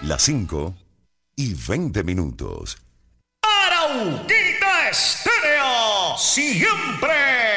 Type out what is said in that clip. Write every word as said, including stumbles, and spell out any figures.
Las cinco y veinte minutos. Arauquita Estéreo, siempre